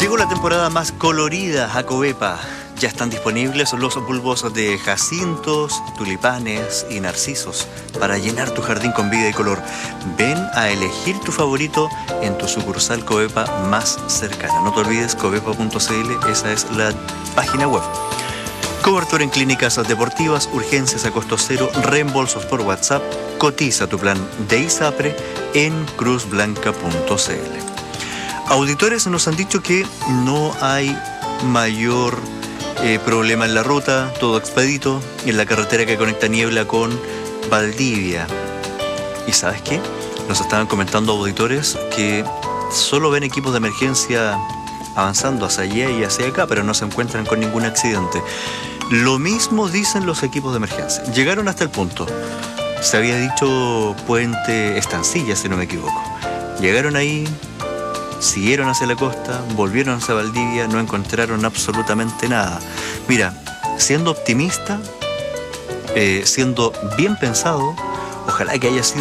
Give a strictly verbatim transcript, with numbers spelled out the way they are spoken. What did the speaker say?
Llegó la temporada más colorida a Covepa. Ya están disponibles los bulbos de jacintos, tulipanes y narcisos para llenar tu jardín con vida y color. Ven a elegir tu favorito en tu sucursal Covepa más cercana. No te olvides, covepa punto c l, esa es la página web. Cobertura en clínicas deportivas, urgencias a costo cero, reembolsos por WhatsApp. Cotiza tu plan de ISAPRE en cruz blanca punto c l. Auditores nos han dicho que no hay mayor eh, problema en la ruta, todo expedito, en la carretera que conecta Niebla con Valdivia. ¿Y sabes qué? Nos estaban comentando auditores que solo ven equipos de emergencia avanzando hacia allá y hacia acá, pero no se encuentran con ningún accidente. Lo mismo dicen los equipos de emergencia. Llegaron hasta el punto. Se había dicho Puente Estancilla, si no me equivoco. Llegaron ahí, siguieron hacia la costa, volvieron hacia Valdivia, no encontraron absolutamente nada. Mira, siendo optimista, eh, siendo bien pensado, ojalá que haya sido